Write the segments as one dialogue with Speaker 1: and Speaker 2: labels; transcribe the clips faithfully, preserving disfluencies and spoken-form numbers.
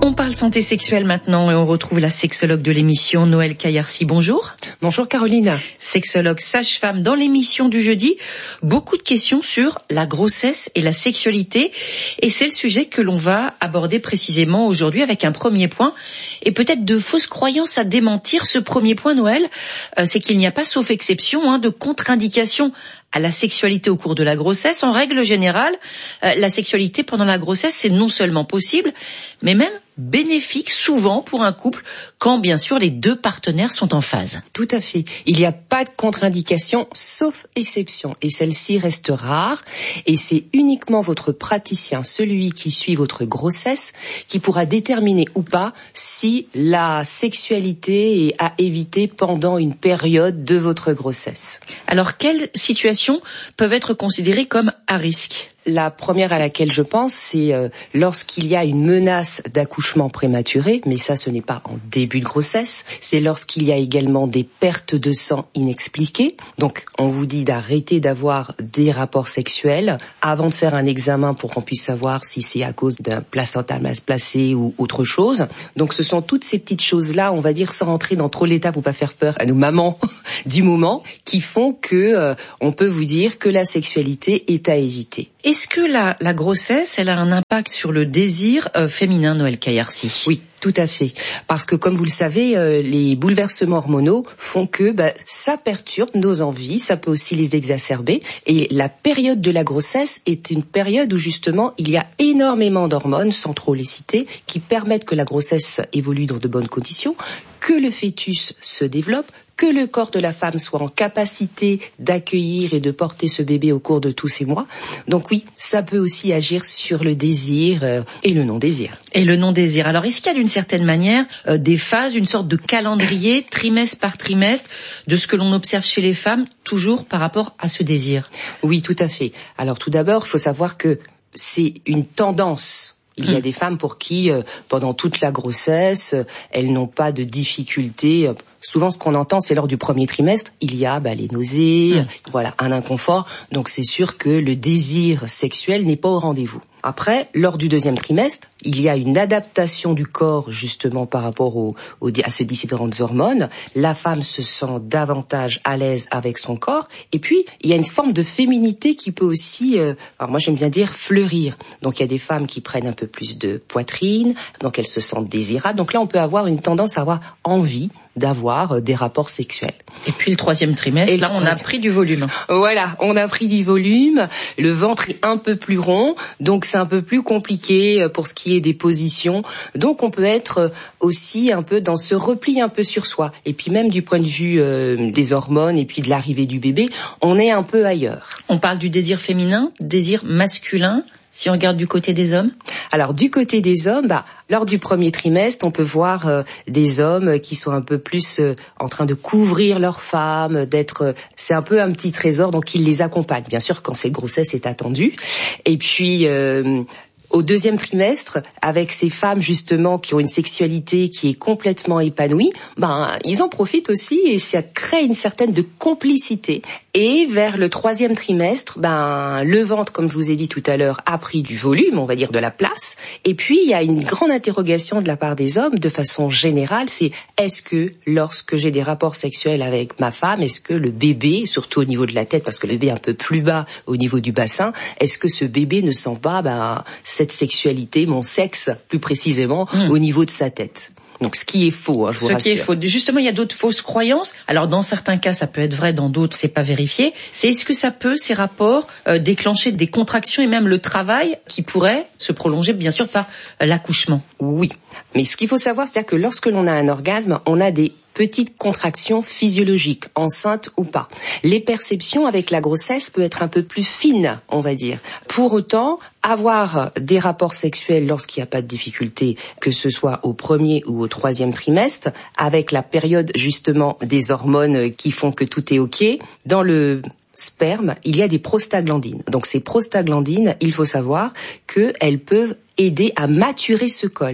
Speaker 1: On parle santé sexuelle maintenant et on retrouve la sexologue de l'émission, Noël Caillarcy. Bonjour.
Speaker 2: Bonjour Caroline.
Speaker 1: Sexologue sage-femme dans l'émission du jeudi. Beaucoup de questions sur la grossesse et la sexualité. Et c'est le sujet que l'on va aborder précisément aujourd'hui avec un premier point. Et peut-être de fausses croyances à démentir. Ce premier point, Noël, euh, c'est qu'il n'y a pas, sauf exception, hein, de contre-indication à la sexualité au cours de la grossesse. En règle générale, euh, la sexualité pendant la grossesse, c'est non seulement possible, mais même bénéfique souvent pour un couple quand bien sûr les deux partenaires sont en phase.
Speaker 2: Tout à fait. Il n'y a pas de contre-indication sauf exception et celle-ci reste rare et c'est uniquement votre praticien, celui qui suit votre grossesse, qui pourra déterminer ou pas si la sexualité est à éviter pendant une période de votre grossesse.
Speaker 1: Alors quelles situations peuvent être considérées comme à risque ?
Speaker 2: La première à laquelle je pense, c'est euh, lorsqu'il y a une menace d'accouchement prématuré, mais ça ce n'est pas en début de grossesse, c'est lorsqu'il y a également des pertes de sang inexpliquées. Donc on vous dit d'arrêter d'avoir des rapports sexuels avant de faire un examen pour qu'on puisse savoir si c'est à cause d'un placenta mal placé ou autre chose. Donc ce sont toutes ces petites choses-là, on va dire sans rentrer dans trop l'étape pour pas faire peur à nos mamans du moment, qui font que euh, on peut vous dire que la sexualité est à éviter.
Speaker 1: Est-ce que la, la grossesse, elle a un impact sur le désir euh, féminin, Noël Caillarcy ?
Speaker 2: Oui, tout à fait. Parce que comme vous le savez, euh, les bouleversements hormonaux font que bah, ça perturbe nos envies, ça peut aussi les exacerber. Et la période de la grossesse est une période où justement il y a énormément d'hormones, sans trop les citer, qui permettent que la grossesse évolue dans de bonnes conditions, que le fœtus se développe, que le corps de la femme soit en capacité d'accueillir et de porter ce bébé au cours de tous ces mois. Donc oui, ça peut aussi agir sur le désir euh, et le non-désir.
Speaker 1: Et le non-désir. Alors, est-ce qu'il y a d'une certaine manière euh, des phases, une sorte de calendrier, trimestre par trimestre, de ce que l'on observe chez les femmes, toujours par rapport à ce désir ?
Speaker 2: Oui, tout à fait. Alors tout d'abord, il faut savoir que c'est une tendance. Il y a des femmes pour qui, euh, pendant toute la grossesse, euh, elles n'ont pas de difficultés. Souvent, ce qu'on entend, c'est lors du premier trimestre, il y a bah, les nausées, mmh. voilà, un inconfort. Donc, c'est sûr que le désir sexuel n'est pas au rendez-vous. Après, lors du deuxième trimestre, il y a une adaptation du corps justement par rapport au, au, à ces différentes hormones. La femme se sent davantage à l'aise avec son corps. Et puis, il y a une forme de féminité qui peut aussi, euh, alors moi j'aime bien dire, fleurir. Donc il y a des femmes qui prennent un peu plus de poitrine, donc elles se sentent désirables. Donc là, on peut avoir une tendance à avoir envie d'avoir des rapports sexuels.
Speaker 1: Et puis le troisième trimestre, là, on a pris du volume.
Speaker 2: Voilà, on a pris du volume, le ventre est un peu plus rond, donc c'est un peu plus compliqué pour ce qui est des positions. Donc on peut être aussi un peu dans ce repli un peu sur soi. Et puis même du point de vue euh, des hormones et puis de l'arrivée du bébé, on est un peu ailleurs.
Speaker 1: On parle du désir féminin, désir masculin. Si on regarde du côté des hommes ?
Speaker 2: Alors, du côté des hommes, bah, lors du premier trimestre, on peut voir euh, des hommes qui sont un peu plus euh, en train de couvrir leurs femmes, d'être... Euh, c'est un peu un petit trésor, donc ils les accompagnent, bien sûr, quand cette grossesse est attendue. Et puis... Euh, Au deuxième trimestre, avec ces femmes justement qui ont une sexualité qui est complètement épanouie, ben ils en profitent aussi et ça crée une certaine de complicité. Et vers le troisième trimestre, ben le ventre, comme je vous ai dit tout à l'heure, a pris du volume, on va dire de la place. Et puis il y a une grande interrogation de la part des hommes, de façon générale, c'est est-ce que lorsque j'ai des rapports sexuels avec ma femme, est-ce que le bébé, surtout au niveau de la tête, parce que le bébé est un peu plus bas au niveau du bassin, est-ce que ce bébé ne sent pas ben cette sexualité, mon sexe, plus précisément, mmh. au niveau de sa tête. Donc, ce qui est faux, hein, je vous
Speaker 1: ce
Speaker 2: rassure.
Speaker 1: Ce qui est faux. Justement, il y a d'autres fausses croyances. Alors, dans certains cas, ça peut être vrai, dans d'autres, c'est pas vérifié. C'est est-ce que ça peut, ces rapports, euh, déclencher des contractions et même le travail qui pourrait se prolonger, bien sûr, par euh, l'accouchement ?
Speaker 2: Oui. Mais ce qu'il faut savoir, c'est-à-dire que lorsque l'on a un orgasme, on a des petites contractions physiologiques, enceintes ou pas. Les perceptions avec la grossesse peuvent être un peu plus fines, on va dire. Pour autant, avoir des rapports sexuels lorsqu'il n'y a pas de difficulté, que ce soit au premier ou au troisième trimestre, avec la période justement des hormones qui font que tout est OK, dans le sperme, il y a des prostaglandines. Donc ces prostaglandines, il faut savoir qu'elles peuvent aider à maturer ce col.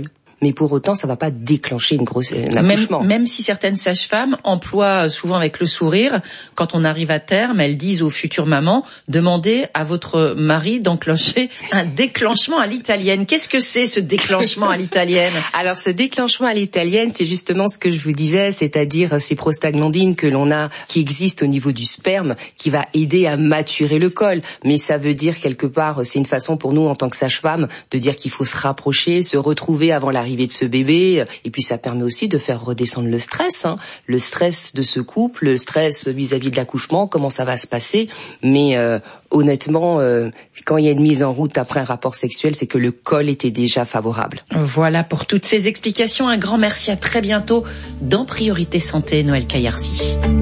Speaker 2: mais pour autant, ça va pas déclencher une grosse, un accouchement.
Speaker 1: Même, même si certaines sages-femmes emploient souvent avec le sourire, quand on arrive à terme, elles disent aux futures mamans, demandez à votre mari d'enclencher un déclenchement à l'italienne. Qu'est-ce que c'est ce déclenchement à l'italienne?
Speaker 2: Alors, ce déclenchement à l'italienne, c'est justement ce que je vous disais, c'est-à-dire ces prostaglandines que l'on a, qui existent au niveau du sperme, qui va aider à maturer le col. Mais ça veut dire quelque part, c'est une façon pour nous en tant que sage-femme de dire qu'il faut se rapprocher, se retrouver avant l'arrivée de ce bébé. Et puis ça permet aussi de faire redescendre le stress, hein. Le stress de ce couple, le stress vis-à-vis de l'accouchement, comment ça va se passer. Mais euh, honnêtement, euh, quand il y a une mise en route après un rapport sexuel, c'est que le col était déjà favorable.
Speaker 1: Voilà pour toutes ces explications. Un grand merci, à très bientôt dans Priorité Santé, Noël Caillarcy.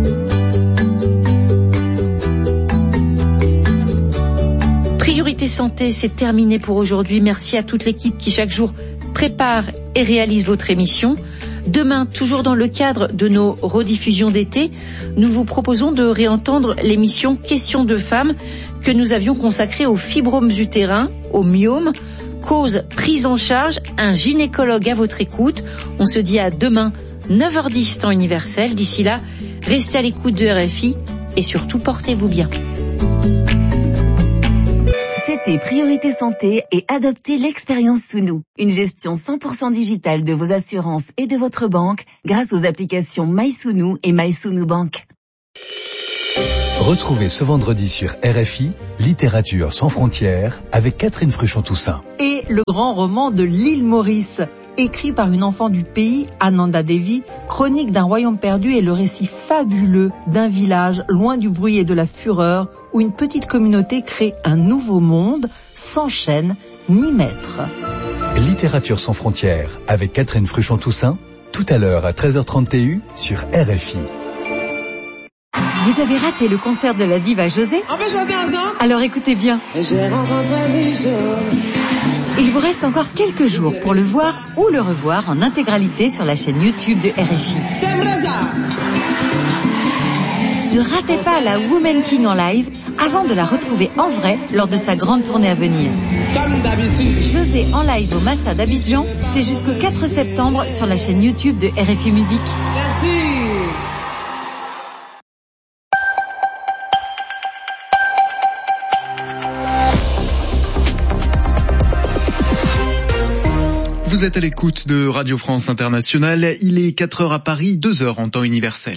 Speaker 1: Priorité Santé, c'est terminé pour aujourd'hui. Merci à toute l'équipe qui chaque jour prépare et réalise votre émission. Demain, toujours dans le cadre de nos rediffusions d'été, nous vous proposons de réentendre l'émission Questions de femmes que nous avions consacrée aux fibromes utérins, aux myomes, cause, prise en charge, un gynécologue à votre écoute. On se dit à demain, neuf heures dix temps universel. D'ici là, restez à l'écoute de R F I et surtout portez-vous bien.
Speaker 3: C'était Priorité Santé et adoptez l'expérience Sous-nous. Une gestion cent pour cent digitale de vos assurances et de votre banque grâce aux applications MySounou et MySounou Bank.
Speaker 4: Retrouvez ce vendredi sur R F I, Littérature sans frontières, avec Catherine Fruchon-Toussaint.
Speaker 5: Et le grand roman de l'île Maurice, écrit par une enfant du pays, Ananda Devi, chronique d'un royaume perdu est le récit fabuleux d'un village loin du bruit et de la fureur, où une petite communauté crée un nouveau monde, sans chaîne ni maître.
Speaker 4: Littérature sans frontières, avec Catherine Fruchon-Toussaint, tout à l'heure à treize heures trente T U sur R F I.
Speaker 6: Vous avez raté le concert de la diva José?
Speaker 7: On peut chanter ensemble?
Speaker 6: Alors écoutez bien.
Speaker 7: J'ai rencontré Michel.
Speaker 6: Il vous reste encore quelques jours pour le voir ou le revoir en intégralité sur la chaîne YouTube de R F I.
Speaker 7: C'est vrai ça.
Speaker 6: Ne ratez pas la Woman King en live avant de la retrouver en vrai lors de sa grande tournée à venir.
Speaker 7: Comme d'habitude.
Speaker 6: José en live au Massa d'Abidjan, c'est jusqu'au quatre septembre sur la chaîne YouTube de R F I Musique.
Speaker 7: Merci.
Speaker 8: Vous êtes à l'écoute de Radio France Internationale. Il est quatre heures à Paris, deux heures en temps universel.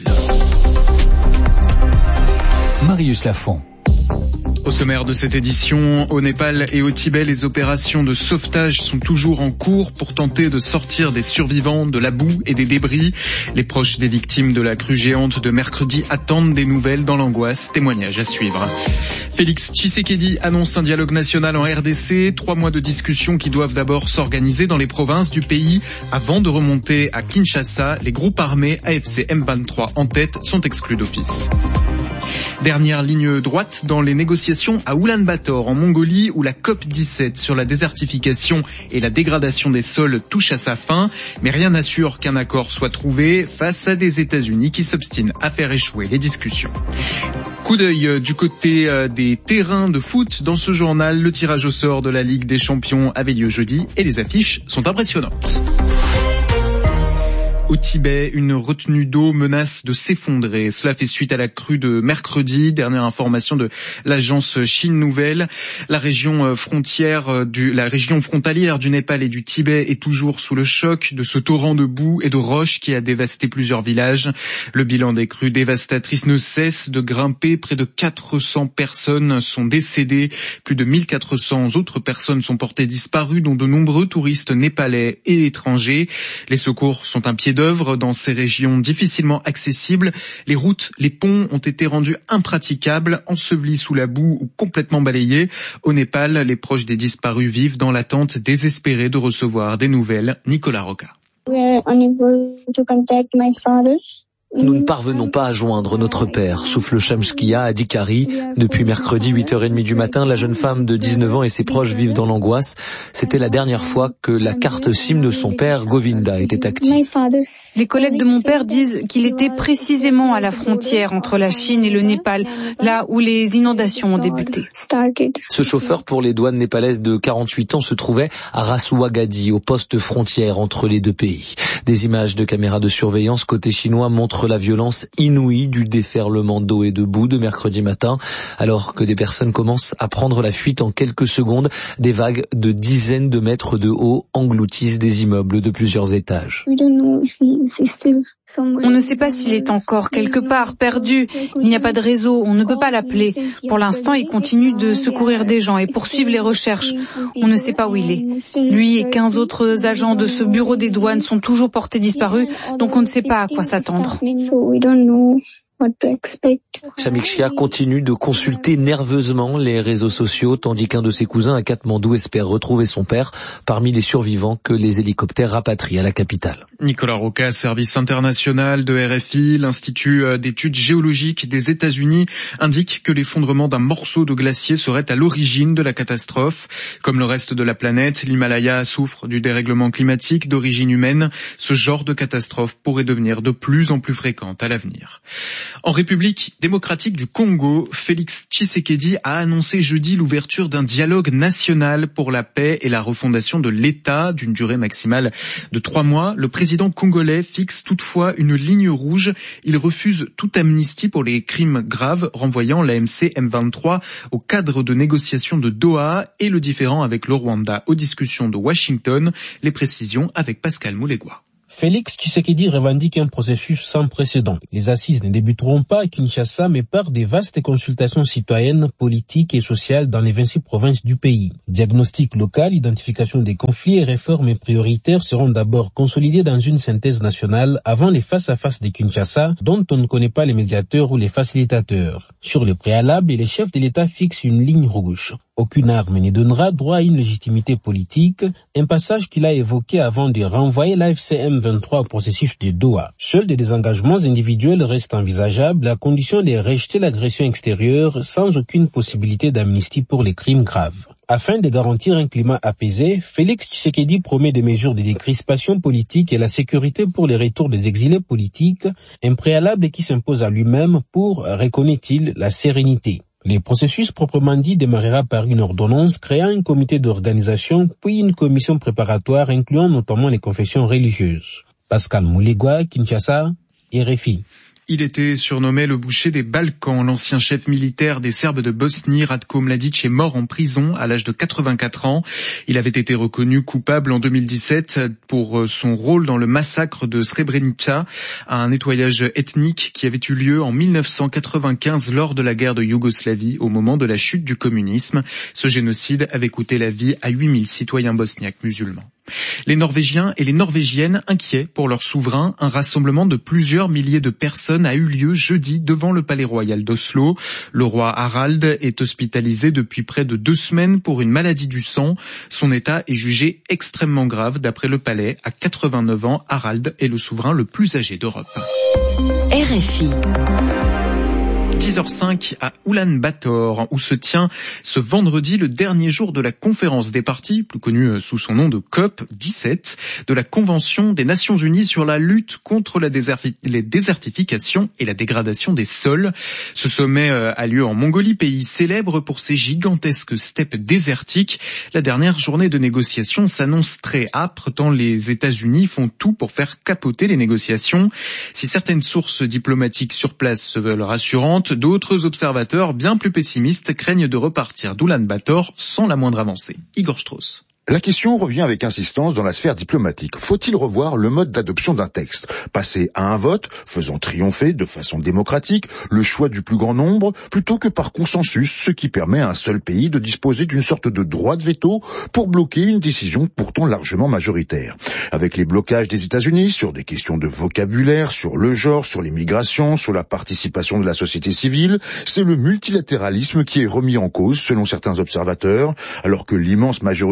Speaker 4: Marius Lafont.
Speaker 8: Au sommaire de cette édition, au Népal et au Tibet, les opérations de sauvetage sont toujours en cours pour tenter de sortir des survivants de la boue et des débris. Les proches des victimes de la crue géante de mercredi attendent des nouvelles dans l'angoisse. Témoignage à suivre. Félix Tshisekedi annonce un dialogue national en R D C, trois mois de discussions qui doivent d'abord s'organiser dans les provinces du pays avant de remonter à Kinshasa. Les groupes armés A F C M vingt-trois en tête sont exclus d'office. Dernière ligne droite dans les négociations à Oulan-Bator en Mongolie où la COP dix-sept sur la désertification et la dégradation des sols touche à sa fin, mais rien n'assure qu'un accord soit trouvé face à des États-Unis qui s'obstinent à faire échouer les discussions. Coup d'œil du côté des terrains de foot dans ce journal, le tirage au sort de la Ligue des Champions avait lieu jeudi et les affiches sont impressionnantes. Au Tibet, une retenue d'eau menace de s'effondrer. Cela fait suite à la crue de mercredi. Dernière information de l'agence Chine Nouvelle. La région frontière du, la région frontalière du Népal et du Tibet est toujours sous le choc de ce torrent de boue et de roches qui a dévasté plusieurs villages. Le bilan des crues dévastatrices ne cesse de grimper. Près de quatre cents personnes sont décédées. Plus de mille quatre cents autres personnes sont portées disparues, dont de nombreux touristes népalais et étrangers. Les secours sont un pied d'œuvre dans ces régions difficilement accessibles. Les routes, les ponts ont été rendus impraticables, ensevelis sous la boue ou complètement balayés. Au Népal, les proches des disparus vivent dans l'attente désespérée de recevoir des nouvelles. Nicolas Roca.
Speaker 9: We are unable to contact my father. Nous ne parvenons pas à joindre notre père, souffle Shamskia Adikari. Depuis mercredi huit heures trente du matin, la jeune femme de dix-neuf ans et ses proches vivent dans l'angoisse. C'était la dernière fois que la carte SIM de son père, Govinda, était active.
Speaker 10: Les collègues de mon père disent qu'il était précisément à la frontière entre la Chine et le Népal, là où les inondations ont débuté.
Speaker 9: Ce chauffeur pour les douanes népalaises de quarante-huit ans se trouvait à Rasuagadi, au poste frontière entre les deux pays. Des images de caméras de surveillance côté chinois montrent la violence inouïe du déferlement d'eau et de boue de mercredi matin. Alors que des personnes commencent à prendre la fuite en quelques secondes, des vagues de dizaines de mètres de haut engloutissent des immeubles de plusieurs étages.
Speaker 10: On ne sait pas s'il est encore quelque part perdu. Il n'y a pas de réseau, on ne peut pas l'appeler. Pour l'instant, il continue de secourir des gens et poursuivre les recherches. On ne sait pas où il est. Lui et quinze autres agents de ce bureau des douanes sont toujours portés disparus, donc on ne sait pas à quoi s'attendre.
Speaker 9: Shamikshia continue de consulter nerveusement les réseaux sociaux, tandis qu'un de ses cousins à Katmandou espère retrouver son père parmi les survivants que les hélicoptères rapatrient à la capitale.
Speaker 8: Nicolas Roca, service international de R F I, l'Institut d'études géologiques des États-Unis, indique que l'effondrement d'un morceau de glacier serait à l'origine de la catastrophe. Comme le reste de la planète, l'Himalaya souffre du dérèglement climatique d'origine humaine. Ce genre de catastrophe pourrait devenir de plus en plus fréquente à l'avenir. En République démocratique du Congo, Félix Tshisekedi a annoncé jeudi l'ouverture d'un dialogue national pour la paix et la refondation de l'État d'une durée maximale de trois mois. Le président congolais fixe toutefois une ligne rouge. Il refuse toute amnistie pour les crimes graves, renvoyant l'A M C M vingt-trois au cadre de négociation de Doha et le différend avec le Rwanda aux discussions de Washington. Les précisions avec Pascal Moulegua.
Speaker 11: Félix Tshisekedi revendique un processus sans précédent. Les assises ne débuteront pas à Kinshasa, mais par des vastes consultations citoyennes, politiques et sociales dans les vingt-six provinces du pays. Diagnostic local, identification des conflits et réformes prioritaires seront d'abord consolidés dans une synthèse nationale avant les face-à-face de Kinshasa, dont on ne connaît pas les médiateurs ou les facilitateurs. Sur le préalable, les chefs de l'État fixent une ligne rouge. Aucune arme ne donnera droit à une légitimité politique, un passage qu'il a évoqué avant de renvoyer l'A F C M vingt-trois au processus de Doha. Seuls des désengagements individuels restent envisageables à condition de rejeter l'agression extérieure sans aucune possibilité d'amnistie pour les crimes graves. Afin de garantir un climat apaisé, Félix Tshisekedi promet des mesures de décrispation politique et la sécurité pour les retours des exilés politiques, un préalable qui s'impose à lui-même pour, reconnaît-il, la sérénité. Le processus proprement dit démarrera par une ordonnance créant un comité d'organisation puis une commission préparatoire incluant notamment les confessions religieuses. Pascal Moulegua, Kinshasa, R F I.
Speaker 8: Il était surnommé le boucher des Balkans. L'ancien chef militaire des Serbes de Bosnie, Ratko Mladic, est mort en prison à l'âge de quatre-vingt-quatre ans. Il avait été reconnu coupable en deux mille dix-sept pour son rôle dans le massacre de Srebrenica, un nettoyage ethnique qui avait eu lieu en mille neuf cent quatre-vingt-quinze lors de la guerre de Yougoslavie au moment de la chute du communisme. Ce génocide avait coûté la vie à huit mille citoyens bosniaques musulmans. Les Norvégiens et les Norvégiennes inquiets pour leur souverain, un rassemblement de plusieurs milliers de personnes a eu lieu jeudi devant le palais royal d'Oslo. Le roi Harald est hospitalisé depuis près de deux semaines pour une maladie du sang. Son état est jugé extrêmement grave d'après le palais. À quatre-vingt-neuf ans, Harald est le souverain le plus âgé d'Europe.
Speaker 6: R F I.
Speaker 8: dix heures cinq à Oulan-Bator, où se tient ce vendredi le dernier jour de la conférence des parties, plus connue sous son nom de C O P dix-sept, de la Convention des Nations Unies sur la lutte contre la déserti- les désertifications et la dégradation des sols. Ce sommet a lieu en Mongolie, pays célèbre pour ses gigantesques steppes désertiques. La dernière journée de négociation s'annonce très âpre, tant les États-Unis font tout pour faire capoter les négociations. Si certaines sources diplomatiques sur place se veulent rassurantes, d'autres observateurs bien plus pessimistes craignent de repartir d'Oulan-Bator sans la moindre avancée. Igor Strauss.
Speaker 12: La question revient avec insistance dans la sphère diplomatique. Faut-il revoir le mode d'adoption d'un texte? Passer à un vote, faisant triompher de façon démocratique le choix du plus grand nombre, plutôt que par consensus, ce qui permet à un seul pays de disposer d'une sorte de droit de veto pour bloquer une décision pourtant largement majoritaire. Avec les blocages des États-Unis sur des questions de vocabulaire, sur le genre, sur l'immigration, sur la participation de la société civile, c'est le multilatéralisme qui est remis en cause selon certains observateurs, alors que l'immense majorité des pays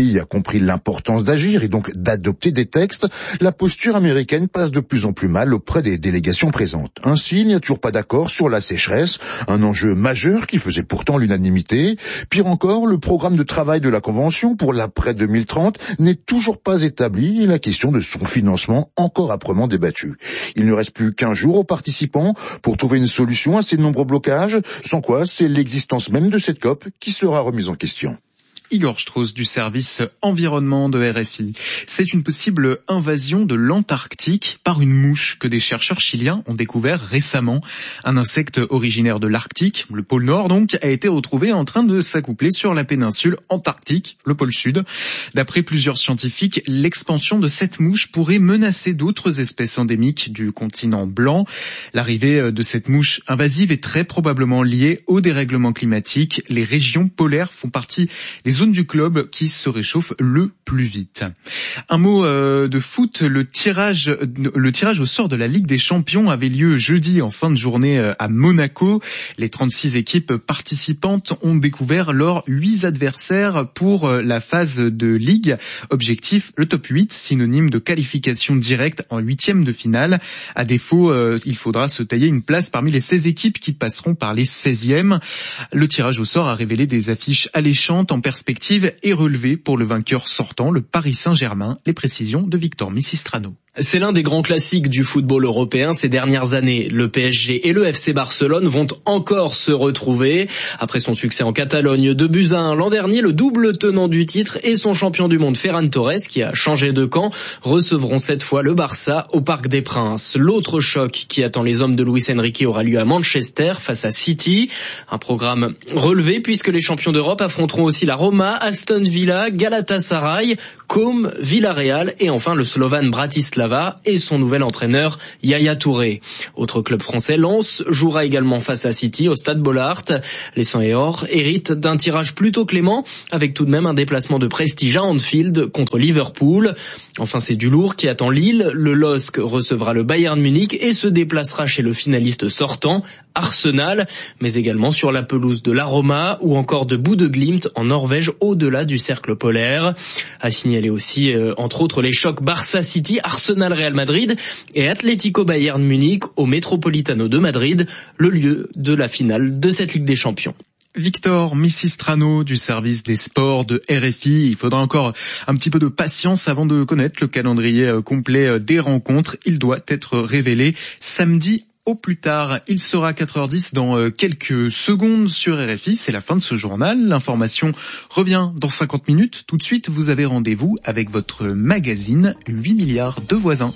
Speaker 12: pays a compris l'importance d'agir et donc d'adopter des textes, la posture américaine passe de plus en plus mal auprès des délégations présentes. Ainsi, il n'y a toujours pas d'accord sur la sécheresse, un enjeu majeur qui faisait pourtant l'unanimité. Pire encore, le programme de travail de la Convention pour l'après deux mille trente n'est toujours pas établi et la question de son financement encore âprement débattue. Il ne reste plus qu'un jour aux participants pour trouver une solution à ces nombreux blocages, sans quoi c'est l'existence même de cette COP qui sera remise en question.
Speaker 8: Igor Strauss du service environnement de R F I. C'est une possible invasion de l'Antarctique par une mouche que des chercheurs chiliens ont découvert récemment. Un insecte originaire de l'Arctique, le pôle Nord donc, a été retrouvé en train de s'accoupler sur la péninsule antarctique, le pôle Sud. D'après plusieurs scientifiques, l'expansion de cette mouche pourrait menacer d'autres espèces endémiques du continent blanc. L'arrivée de cette mouche invasive est très probablement liée au dérèglement climatique. Les régions polaires font partie des zones du globe qui se réchauffe le plus vite. Un mot euh, de foot, le tirage, le tirage au sort de la Ligue des Champions avait lieu jeudi en fin de journée à Monaco. Les trente-six équipes participantes ont découvert leurs huit adversaires pour la phase de Ligue. Objectif, le top huit, synonyme de qualification directe en huitième de finale. À défaut, euh, il faudra se tailler une place parmi les seize équipes qui passeront par les seizièmes. Le tirage au sort a révélé des affiches alléchantes en perspective et relevé pour le vainqueur sortant, le Paris Saint-Germain. Les précisions de Victor Missistrano.
Speaker 13: C'est l'un des grands classiques du football européen ces dernières années. Le P S G et le F C Barcelone vont encore se retrouver. Après son succès en Catalogne deux buts à un l'an dernier, le double tenant du titre et son champion du monde Ferran Torres, qui a changé de camp, recevront cette fois le Barça au Parc des Princes. L'autre choc qui attend les hommes de Luis Enrique aura lieu à Manchester face à City. Un programme relevé puisque les champions d'Europe affronteront aussi la Roma, Aston Villa, Galatasaray, Com, Villarreal et enfin le Slovan Bratislava et son nouvel entraîneur Yaya Touré. Autre club français, Lens, jouera également face à City au Stade Bollaert. Les Sang et Or héritent d'un tirage plutôt clément, avec tout de même un déplacement de prestige à Anfield contre Liverpool. Enfin, c'est du lourd qui attend Lille. Le L O S C recevra le Bayern Munich et se déplacera chez le finaliste sortant, Arsenal, mais également sur la pelouse de la Roma ou encore de Bodø/Glimt en Norvège au-delà du cercle polaire. À signaler aussi, euh, entre autres, les chocs Barça-City, Arsenal-Real Madrid et Atlético-Bayern Munich au Metropolitano de Madrid, le lieu de la finale de cette Ligue des Champions.
Speaker 8: Victor Missistrano du service des sports de R F I. Il faudra encore un petit peu de patience avant de connaître le calendrier complet des rencontres. Il doit être révélé samedi au plus tard. Il sera quatre heures dix dans quelques secondes sur R F I. C'est la fin de ce journal. L'information revient dans cinquante minutes. Tout de suite, vous avez rendez-vous avec votre magazine huit milliards de voisins.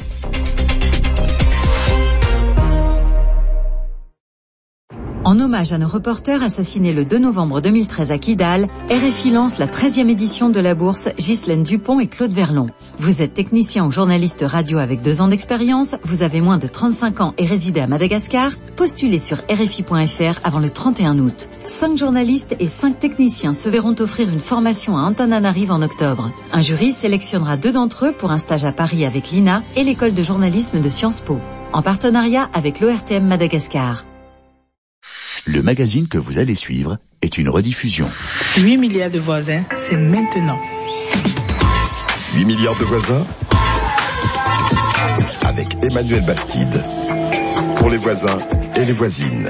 Speaker 6: En hommage à nos reporters assassinés le deux novembre deux mille treize à Kidal, R F I lance la treizième édition de la bourse Ghislaine Dupont et Claude Verlon. Vous êtes technicien ou journaliste radio avec deux ans d'expérience, vous avez moins de trente-cinq ans et résidez à Madagascar, postulez sur R F I point F R avant le trente et un août. Cinq journalistes et cinq techniciens se verront offrir une formation à Antananarive en octobre. Un jury sélectionnera deux d'entre eux pour un stage à Paris avec l'I N A et l'école de journalisme de Sciences Po, en partenariat avec l'O R T M Madagascar.
Speaker 14: Le magazine que vous allez suivre est une rediffusion.
Speaker 15: huit milliards de voisins, c'est maintenant.
Speaker 16: huit milliards de voisins avec Emmanuel Bastide. Pour les voisins et les voisines.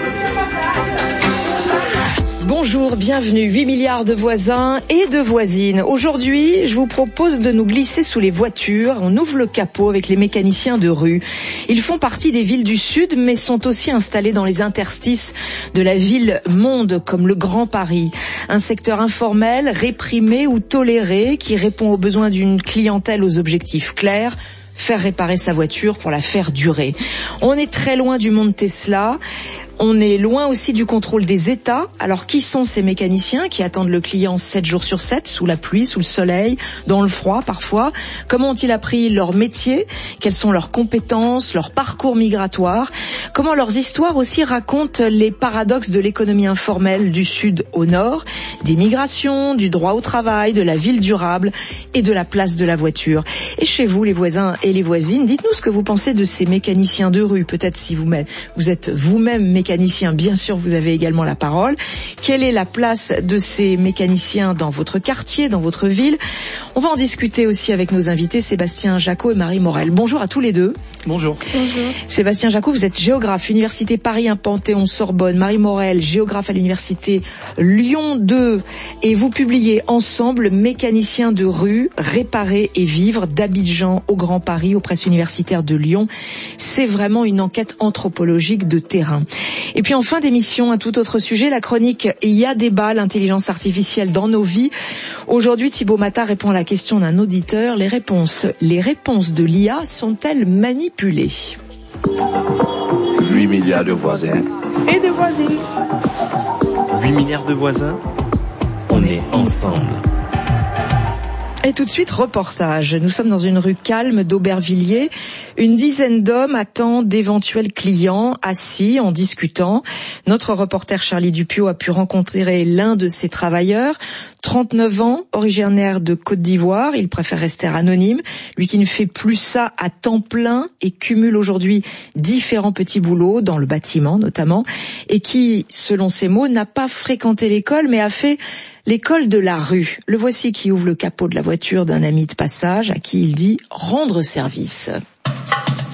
Speaker 17: Bonjour, bienvenue, huit milliards de voisins et de voisines. Aujourd'hui, je vous propose de nous glisser sous les voitures. On ouvre le capot avec les mécaniciens de rue. Ils font partie des villes du Sud, mais sont aussi installés dans les interstices de la ville-monde, comme le Grand Paris. Un secteur informel, réprimé ou toléré, qui répond aux besoins d'une clientèle aux objectifs clairs. Faire réparer sa voiture pour la faire durer. On est très loin du monde Tesla. On est loin aussi du contrôle des États. Alors qui sont ces mécaniciens qui attendent le client sept jours sur sept, sous la pluie, sous le soleil, dans le froid parfois? Comment ont-ils appris leur métier? Quelles sont leurs compétences, leur parcours migratoire? Comment leurs histoires aussi racontent les paradoxes de l'économie informelle du Sud au Nord, des migrations, du droit au travail, de la ville durable et de la place de la voiture? Et chez vous, les voisins et les voisines, dites-nous ce que vous pensez de ces mécaniciens de rue. Peut-être si vous, vous êtes vous-même mécanicien mécaniciens, bien sûr, vous avez également la parole. Quelle est la place de ces mécaniciens dans votre quartier, dans votre ville? On va en discuter aussi avec nos invités, Sébastien Jacot et Marie Morel. Bonjour à tous les deux.
Speaker 18: Bonjour.
Speaker 17: Bonjour. Sébastien Jacot, vous êtes géographe, Université Paris un Panthéon-Sorbonne. Marie Morel, géographe à l'Université Lyon deux. Et vous publiez ensemble Mécaniciens de rue, réparer et vivre, d'Abidjan au Grand Paris, aux presses universitaires de Lyon. C'est vraiment une enquête anthropologique de terrain. Et puis en fin d'émission, un tout autre sujet, la chronique « Il y a débat, l'intelligence artificielle dans nos vies ». Aujourd'hui, Thibaut Mata répond à la question d'un auditeur. Les réponses, les réponses de l'I A sont-elles manipulées?
Speaker 16: huit milliards de voisins.
Speaker 15: Et de voisines.
Speaker 18: huit milliards de voisins. On est ensemble.
Speaker 17: Et tout de suite, reportage. Nous sommes dans une rue calme d'Aubervilliers. Une dizaine d'hommes attendent d'éventuels clients, assis, en discutant. Notre reporter Charlie Dupieux a pu rencontrer l'un de ces travailleurs. trente-neuf ans, originaire de Côte d'Ivoire. Il préfère rester anonyme. Lui qui ne fait plus ça à temps plein et cumule aujourd'hui différents petits boulots, dans le bâtiment notamment, et qui, selon ses mots, n'a pas fréquenté l'école, mais a fait l'école de la rue. Le voici qui ouvre le capot de la voiture d'un ami de passage à qui il dit rendre service.